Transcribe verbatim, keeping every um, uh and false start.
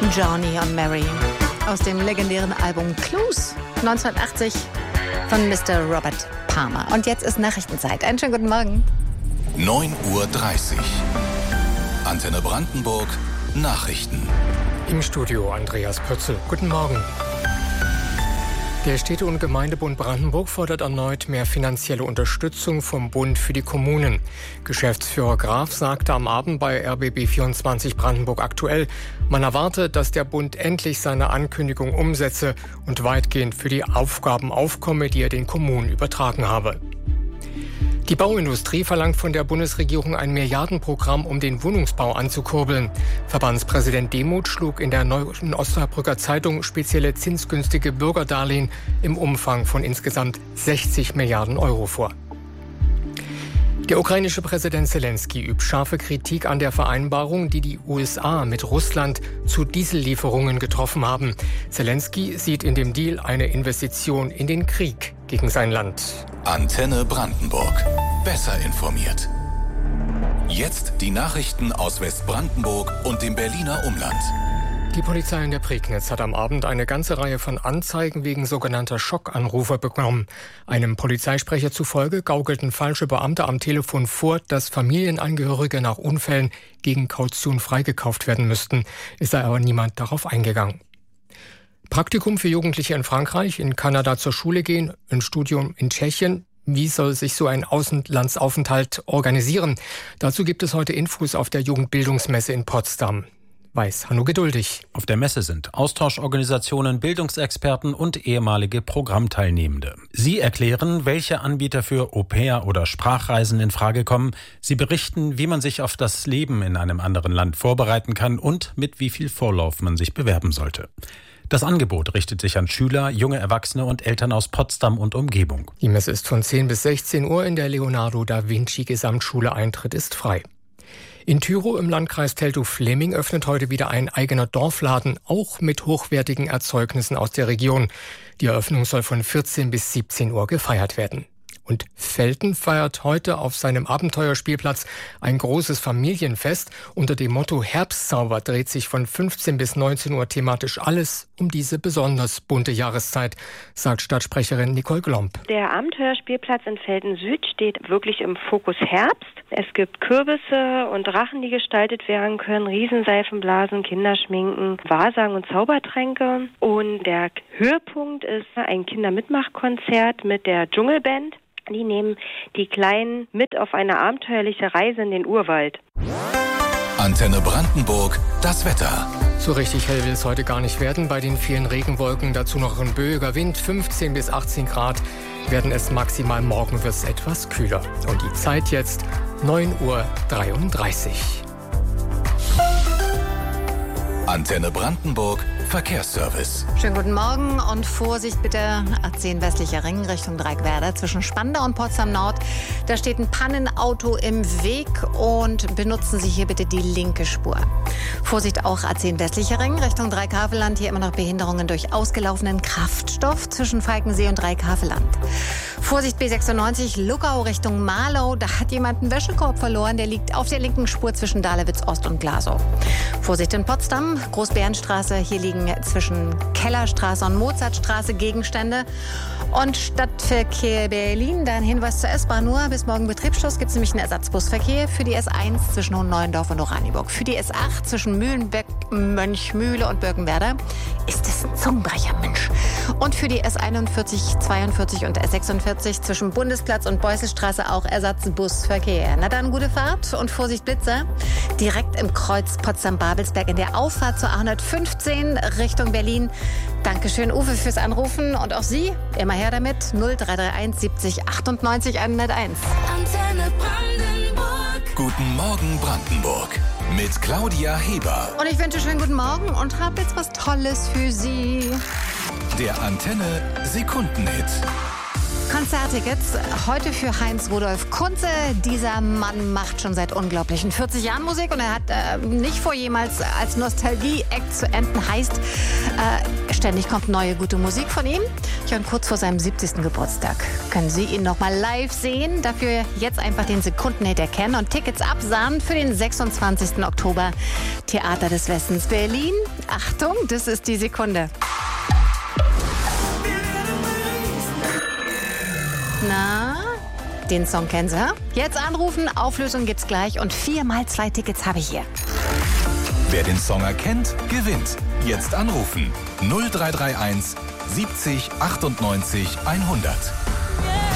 Johnny und Mary aus dem legendären Album Clues neunzehnhundertachtzig von Mister Robert Palmer. Und jetzt ist Nachrichtenzeit. Einen schönen guten Morgen. neun Uhr dreißig. Antenne Brandenburg. Nachrichten. Im Studio Andreas Pötzl. Guten Morgen. Der Städte- und Gemeindebund Brandenburg fordert erneut mehr finanzielle Unterstützung vom Bund für die Kommunen. Geschäftsführer Graf sagte am Abend bei R B B vierundzwanzig Brandenburg aktuell, man erwarte, dass der Bund endlich seine Ankündigung umsetze und weitgehend für die Aufgaben aufkomme, die er den Kommunen übertragen habe. Die Bauindustrie verlangt von der Bundesregierung ein Milliardenprogramm, um den Wohnungsbau anzukurbeln. Verbandspräsident Demuth schlug in der Neuen Osnabrücker Zeitung spezielle zinsgünstige Bürgerdarlehen im Umfang von insgesamt sechzig Milliarden Euro vor. Der ukrainische Präsident Zelensky übt scharfe Kritik an der Vereinbarung, die die U S A mit Russland zu Diesellieferungen getroffen haben. Zelensky sieht in dem Deal eine Investition in den Krieg gegen sein Land. Antenne Brandenburg. Besser informiert. Jetzt die Nachrichten aus Westbrandenburg und dem Berliner Umland. Die Polizei in der Prignitz hat am Abend eine ganze Reihe von Anzeigen wegen sogenannter Schockanrufe bekommen. Einem Polizeisprecher zufolge gaukelten falsche Beamte am Telefon vor, dass Familienangehörige nach Unfällen gegen Kaution freigekauft werden müssten. Es sei aber niemand darauf eingegangen. Praktikum für Jugendliche in Frankreich, in Kanada zur Schule gehen, ein Studium in Tschechien. Wie soll sich so ein Auslandsaufenthalt organisieren? Dazu gibt es heute Infos auf der Jugendbildungsmesse in Potsdam. Weiß Hanno Geduldig. Auf der Messe sind Austauschorganisationen, Bildungsexperten und ehemalige Programmteilnehmende. Sie erklären, welche Anbieter für Au-pair- oder Sprachreisen in Frage kommen. Sie berichten, wie man sich auf das Leben in einem anderen Land vorbereiten kann und mit wie viel Vorlauf man sich bewerben sollte. Das Angebot richtet sich an Schüler, junge Erwachsene und Eltern aus Potsdam und Umgebung. Die Messe ist von zehn bis sechzehn Uhr in der Leonardo da Vinci Gesamtschule. Eintritt ist frei. In Tyrow im Landkreis Teltow-Fläming öffnet heute wieder ein eigener Dorfladen, auch mit hochwertigen Erzeugnissen aus der Region. Die Eröffnung soll von vierzehn bis siebzehn Uhr gefeiert werden. Und Velten feiert heute auf seinem Abenteuerspielplatz ein großes Familienfest. Unter dem Motto Herbstzauber dreht sich von fünfzehn bis neunzehn Uhr thematisch alles um diese besonders bunte Jahreszeit, sagt Stadtsprecherin Nicole Glomb. Der Abenteuerspielplatz in Velten Süd steht wirklich im Fokus Herbst. Es gibt Kürbisse und Drachen, die gestaltet werden können, Riesenseifenblasen, Kinderschminken, Wahrsagen und Zaubertränke. Und der Höhepunkt ist ein Kindermitmachkonzert mit der Dschungelband. Die nehmen die Kleinen mit auf eine abenteuerliche Reise in den Urwald. Antenne Brandenburg, das Wetter. So richtig hell will es heute gar nicht werden. Bei den vielen Regenwolken dazu noch ein böiger Wind. fünfzehn bis achtzehn Grad werden es maximal. Morgen wird es etwas kühler. Und die Zeit jetzt neun Uhr dreiunddreißig. Antenne Brandenburg, Verkehrsservice. Schönen guten Morgen und Vorsicht bitte. A zehn westlicher Ring Richtung Dreieckwerder zwischen Spandau und Potsdam Nord. Da steht ein Pannenauto im Weg und benutzen Sie hier bitte die linke Spur. Vorsicht auch A zehn westlicher Ring Richtung Dreieckhavelland. Hier immer noch Behinderungen durch ausgelaufenen Kraftstoff zwischen Falkensee und Dreieckhavelland. Vorsicht B sechsundneunzig Luckau Richtung Marlow. Da hat jemand einen Wäschekorb verloren. Der liegt auf der linken Spur zwischen Dahlewitz Ost und Glasow. Vorsicht in Potsdam, Großbärenstraße. Hier liegen zwischen Kellerstraße und Mozartstraße Gegenstände. Und Stadtverkehr Berlin, da ein Hinweis zur S-Bahn nur. Bis morgen Betriebsschluss gibt es nämlich einen Ersatzbusverkehr für die S eins zwischen Hohenneuendorf und Oranienburg. Für die S acht zwischen Mühlenbeck, Mönchmühle und Birkenwerder. Ist das ein Zungenbrecher, Mensch? Und für die S einundvierzig, zweiundvierzig und S sechsundvierzig zwischen Bundesplatz und Beuselstraße auch Ersatzbusverkehr. Na dann, gute Fahrt und Vorsicht Blitzer. Direkt im Kreuz Potsdam-Babelsberg in der Auffahrt zur A hundertfünfzehn Richtung Berlin. Dankeschön, Uwe, fürs Anrufen. Und auch Sie, immer her damit. null drei drei eins siebzig achtundneunzig hunderteins. Antenne Brandenburg. Guten Morgen Brandenburg. Mit Claudia Heber. Und ich wünsche schönen guten Morgen und habe jetzt was Tolles für Sie. Der Antenne Sekundenhit. Konzerttickets heute für Heinz Rudolf Kunze. Dieser Mann macht schon seit unglaublichen vierzig Jahren Musik und er hat äh, nicht vor, jemals als Nostalgie-Act zu enden. Heißt, äh, Ständig kommt neue gute Musik von ihm. Ja, und kurz vor seinem siebzigsten Geburtstag können Sie ihn noch mal live sehen. Dafür jetzt einfach den Sekundenhit erkennen und Tickets absahen für den sechsundzwanzigsten Oktober. Theater des Westens Berlin. Achtung, das ist die Sekunde. Na, den Song kennen Sie? Jetzt anrufen, Auflösung gibt's gleich und viermal zwei Tickets habe ich hier. Wer den Song erkennt, gewinnt. Jetzt anrufen null drei drei eins siebzig achtundneunzig hundert.